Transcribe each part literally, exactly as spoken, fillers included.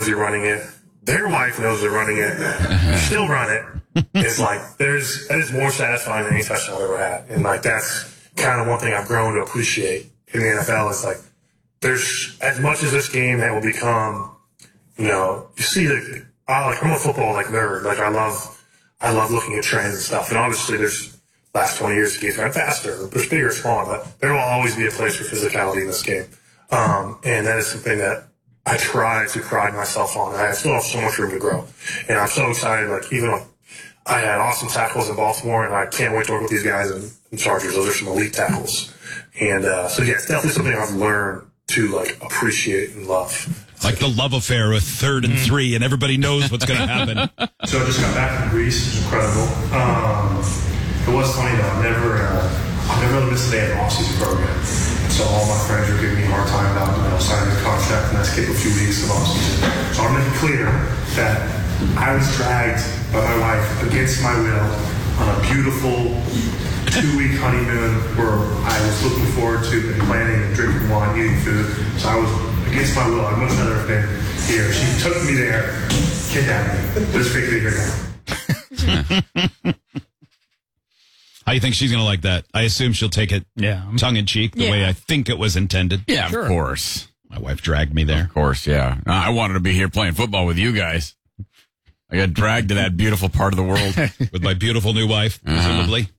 knows you're running it. Their wife knows they're running it. You still run it. It's like, there's, that is more satisfying than any touchdown I've ever had. And like, that's kind of one thing I've grown to appreciate in the N F L. It's like, there's, as much as this game that will become, you know, you see the, I like, I'm a football like nerd. Like, I love, I love looking at trends and stuff. And obviously there's, last twenty years, games got faster. There's bigger or smaller, but there will always be a place for physicality in this game. Um, and that is something that I try to pride myself on. I still have so much room to grow. And I'm so excited, like, even like, I had awesome tackles in Baltimore, and I can't wait to work with these guys in, in Chargers. Those are some elite tackles. And, uh, so yeah, it's definitely something I've learned to, like, appreciate and love. Like the love affair with third and three, and everybody knows what's going to happen. So I just got back from Greece. It was incredible. Um, it was funny, though. I never, uh, I never really missed a day of the off-season program. So all my friends were giving me a hard time about, you know, signing the contract and I skipped a few weeks of off-season. So I'm making clear that I was dragged by my wife against my will on a beautiful two-week honeymoon where I was looking forward to and planning and drinking wine, eating food. So I was against my will. I'd much rather have been here. She took me there, kidnapped me. Just figured it here now. How do you think she's going to like that? I assume she'll take it yeah. tongue-in-cheek, the yeah. way I think it was intended. Yeah, sure. Of course. My wife dragged me there. Of course, yeah. I wanted to be here playing football with you guys. I got dragged to that beautiful part of the world. With my beautiful new wife, uh-huh. presumably.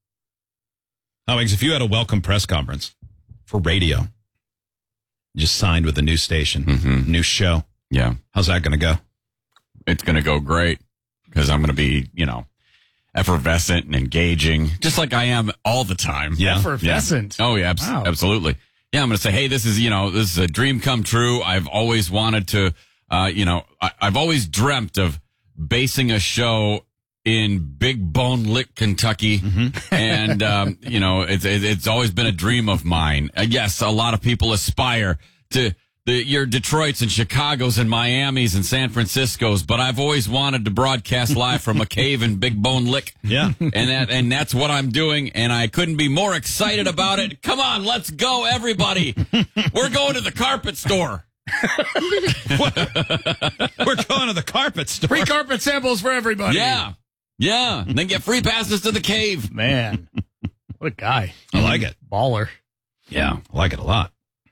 How, if you had a welcome press conference for radio, you just signed with a new station, mm-hmm. new show. Yeah. How's that going to go? It's going to go great because I'm going to be, you know, effervescent and engaging, just like I am all the time. Yeah. Effervescent. Yeah. Oh, yeah, abs- wow. absolutely. Yeah, I'm going to say, hey, this is, you know, this is a dream come true. I've always wanted to, uh, you know, I- I've always dreamt of basing a show in Big Bone Lick, Kentucky. Mm-hmm. And, um, you know, it's, it's always been a dream of mine. Uh, yes, a lot of people aspire to the, your Detroits and Chicagos and Miamis and San Franciscos, but I've always wanted to broadcast live from a cave in Big Bone Lick. Yeah. And that, and that's what I'm doing. And I couldn't be more excited about it. Come on, let's go, everybody. We're going to the carpet store. We're going to the carpet store. Free carpet samples for everybody. Yeah. Yeah. And then get free passes to the cave. Man, what a guy. I like it. Baller. Yeah, I like it a lot.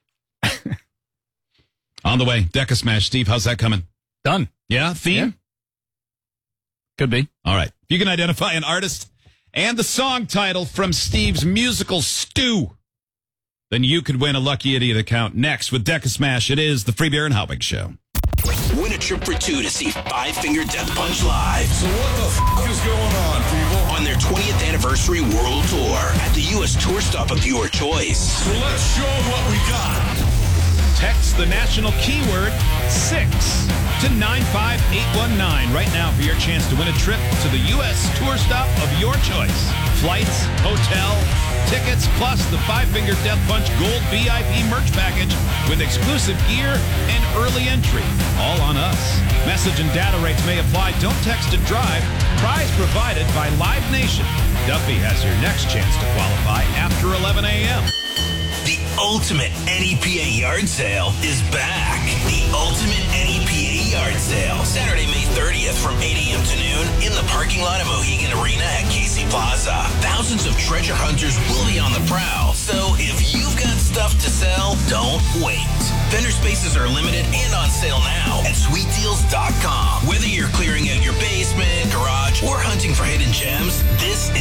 On the way, Deca Smash. Steve, how's that coming? Done. Yeah, theme? Yeah. Could be. All right. If you can identify an artist and the song title from Steve's musical Stew, then you could win a Lucky Idiot account. Next with Deca Smash, it is the Free Beer and Howbig Show. Win a trip for two to see Five Finger Death Punch live. So what the f*** is going on, people? On their twentieth anniversary world tour at the U S tour stop of your choice. So let's show them what we got. Text the national keyword six to nine five eight one nine right now for your chance to win a trip to the U S tour stop of your choice. Flights, hotel, tickets, plus the Five Finger Death Punch Gold V I P merch package with exclusive gear and early entry. All on us. Message and data rates may apply. Don't text and drive. Prize provided by Live Nation. Duffy has your next chance to qualify after eleven a.m. The ultimate N E P A yard sale is back. The ultimate N E P A yard sale. Saturday, May thirtieth from eight a.m. to noon in the parking lot of Mohegan Arena at Casey Plaza. Thousands of treasure hunters will be on the prowl. So if you've got stuff to sell, don't wait. Vendor spaces are limited and on sale now at sweet deals dot com. Whether you're clearing out your basement, garage, or hunting for hidden gems, this is